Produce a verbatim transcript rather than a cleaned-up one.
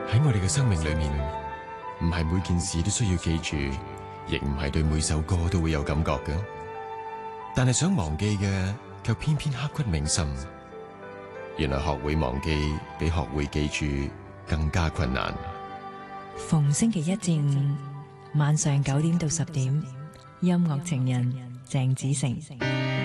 喺我哋嘅生命裏面，唔係每件事都需要記住，亦唔係對每首歌都會有感覺嘅。但係想忘記嘅，卻偏偏刻骨銘心。原來學會忘記比學會記住更加困難。 逢星期一至五晚上九點到十點，音樂情人鄭子誠。